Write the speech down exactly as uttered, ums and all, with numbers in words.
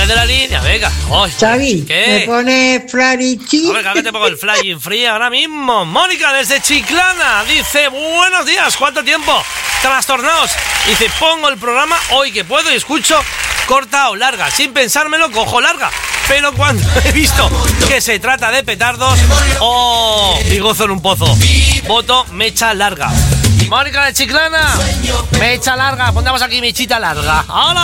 de la línea, venga. Ay, Xavi, ¿qué? ¿me pone Flarichi? A ver, que te pongo el flying free ahora mismo. Mónica desde Chiclana dice, buenos días, ¿cuánto tiempo? Trastornados. Dice, pongo el programa hoy que puedo y escucho corta o larga. Sin pensármelo, cojo larga. Pero cuando he visto que se trata de petardos, oh, mi gozo en un pozo. Voto mecha larga. Mónica de Chiclana, mecha larga. Pondamos aquí mechita larga. ¡Hola!